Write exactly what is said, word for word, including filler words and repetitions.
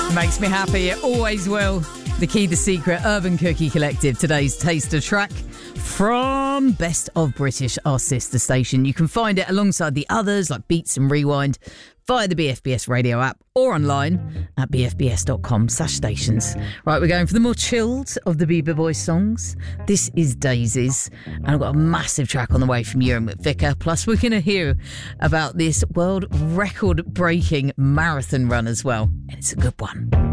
Makes me happy, it always will. The Key, The Secret, Urban Cookie Collective, today's taster track from Best of British, our sister station. You can find it alongside the others like Beats and Rewind via the B F B S radio app or online at b f b s dot com slash stations. Right, we're going for the more chilled of the Bieber Boys songs. This is Daisies, and I've got a massive track on the way from Ewan McVicker. Plus, we're going to hear about this world record-breaking marathon run as well, and it's a good one.